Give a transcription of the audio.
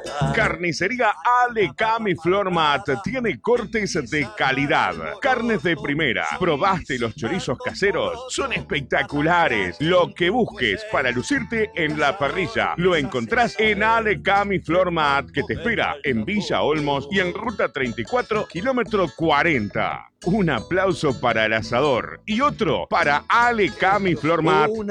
Carnicería Alecami Flor Mat tiene cortes de calidad, carnes de primera. ¿Probaste los chorizos caseros? Son espectaculares. Lo que busques para lucirte en la parrilla lo encontrás en Alecami Flor Mat, que te espera en Villa Olmos y en Ruta 34, kilómetro 40. Un aplauso para el asador y otro para Alecami Flor Mat